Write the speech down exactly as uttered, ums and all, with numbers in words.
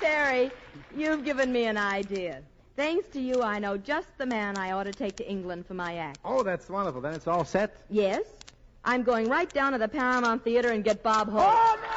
Terry, you've given me an idea. Thanks to you, I know just the man I ought to take to England for my act. Oh, that's wonderful. Then it's all set? Yes. I'm going right down to the Paramount Theater and get Bob Hope. Oh, no!